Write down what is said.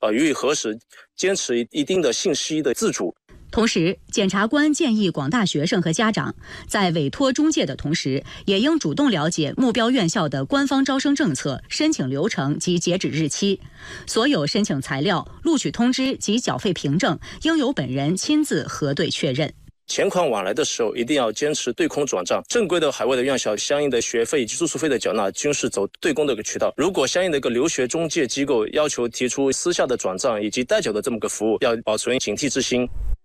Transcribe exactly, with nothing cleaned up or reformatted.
呃予以核实，坚持一定的信息的自主。 同时，检察官建议广大学生和家长在委托中介的同时，也应主动了解目标院校的官方招生政策、申请流程及截止日期。所有申请材料、录取通知及缴费凭证应由本人亲自核对确认。 钱款往来的时候，一定要坚持对空转账。正规的海外的院校，相应的学费以及住宿费的缴纳，均是走对公的一个渠道。如果相应的一个留学中介机构要求提出私下的转账以及代缴的这么个服务，要保存警惕之心。